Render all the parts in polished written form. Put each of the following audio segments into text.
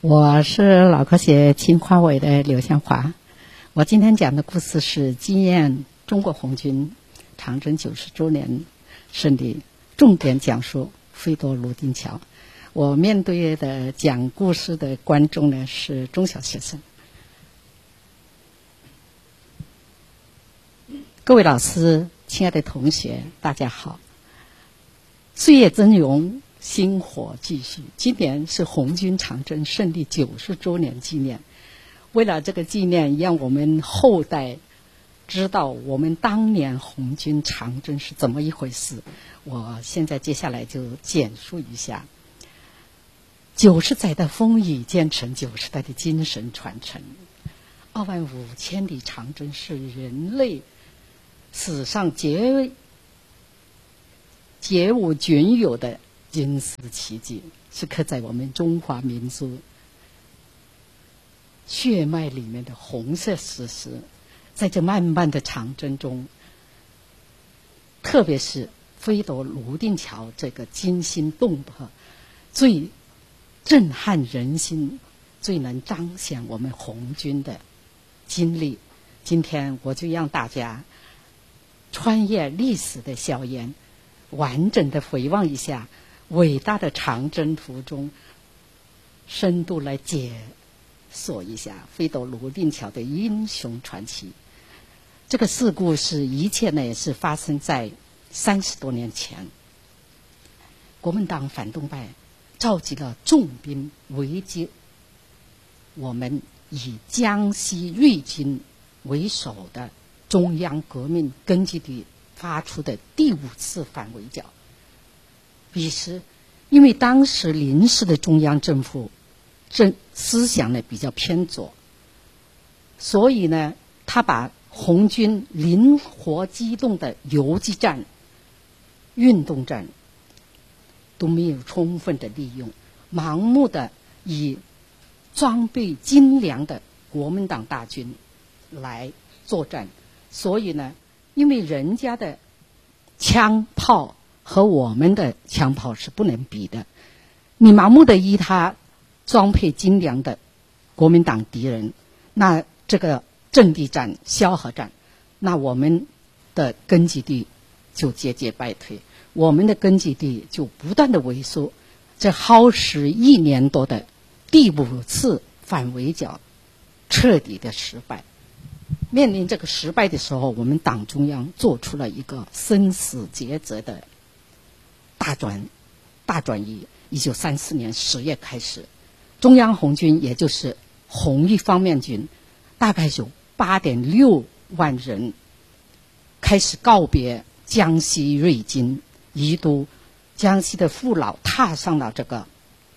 我是脑科学秦华伟的刘向华。我今天讲的故事是纪念中国红军长征90周年胜利，重点讲述飞夺泸定桥。我面对的讲故事的观众呢是中小学生。各位老师，亲爱的同学，大家好。岁月峥嵘，薪火继续。今年是红军长征胜利90周年纪念。为了这个纪念，让我们后代知道我们当年红军长征是怎么一回事，我现在接下来就简述一下。90载的风雨兼程，90代的精神传承。25000里长征是人类史上绝无仅有的惊世奇迹，是刻在我们中华民族血脉里面的红色史实。在这漫漫的长征中，特别是飞夺泸定桥这个惊心动魄、最震撼人心、最能彰显我们红军的经历，今天我就让大家穿越历史的硝烟，完整的回望一下伟大的长征途中，深度来解说一下飞夺泸定桥的英雄传奇。这个事故一切呢也是发生在30多年前。国民党反动派召集了重兵围击我们以江西瑞金为首的中央革命根据地发出的第5次反围剿。彼时因为当时临时的中央政府思想呢比较偏左，所以呢他把红军灵活机动的游击战、运动战都没有充分的利用，盲目的以装备精良的国民党大军来作战。所以呢，因为人家的枪炮和我们的枪炮是不能比的，你盲目的依他装备精良的国民党敌人，那这个阵地战、消耗战，那我们的根据地就节节败退，我们的根据地就不断的萎缩。这耗时1年多的第5次反围剿彻底的失败。面临这个失败的时候，我们党中央做出了一个生死抉择的大转移。1934年10月开始，中央红军也就是红一方面军大概有8.6万人开始告别江西瑞金，移都江西的父老，踏上了这个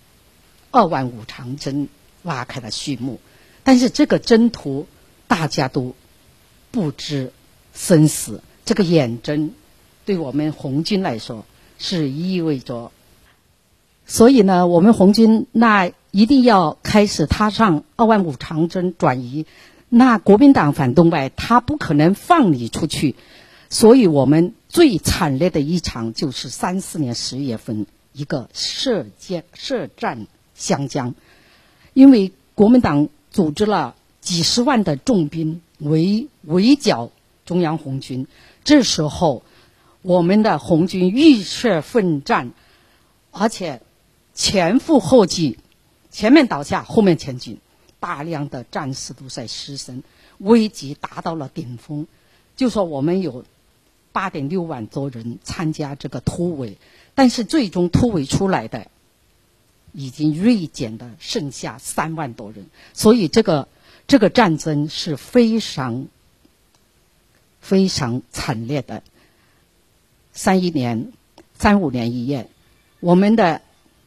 25000长征，拉开了序幕。但是这个征途大家都不知生死，这个远征对我们红军来说是意味着，所以呢我们红军那一定要开始踏上25000长征转移，那国民党反动派他不可能放你出去。所以我们最惨烈的一场就是34年10月份一个射战湘江。因为国民党组织了几十万的重兵围剿中央红军，这时候我们的红军浴血奋战，而且前赴后继，前面倒下后面前进，大量的战士都在失声，危机达到了顶峰。就说我们有8.6万多人参加这个突围，但是最终突围出来的已经锐减的剩下3万多人。所以这个战争是非常非常惨烈的。35年1月，我们的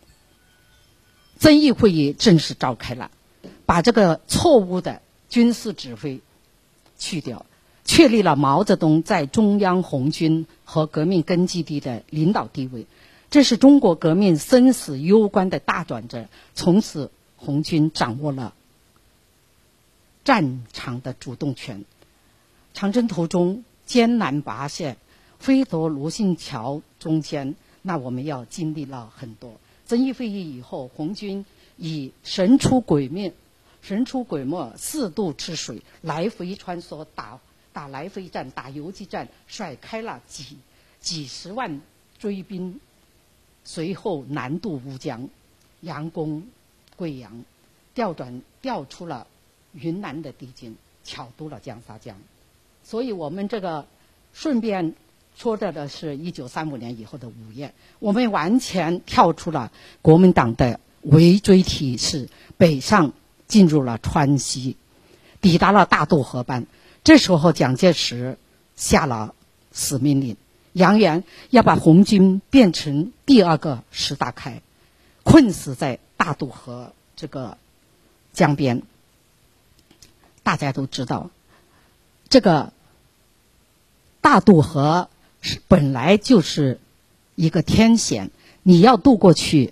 遵义会议正式召开了，把这个错误的军事指挥去掉，确立了毛泽东在中央红军和革命根据地的领导地位。这是中国革命生死攸关的大转折，从此红军掌握了战场的主动权。长征途中艰难跋涉，飞夺泸定桥中间，那我们要经历了很多。遵义会议以后，红军以神出鬼没，4渡之水来回穿梭，打来回战，打游击战，甩开了几十万追兵，随后南渡乌江，佯攻贵阳，调出了云南的敌军，巧渡了江沙江。所以我们这个顺便说的是1935年以后的5月，我们完全跳出了国民党的围追体制，北上进入了川西，抵达了大渡河畔。这时候蒋介石下了死命令，扬言要把红军变成第2个石达开，困死在大渡河这个江边。大家都知道，这个大渡河本来就是一个天险，你要渡过去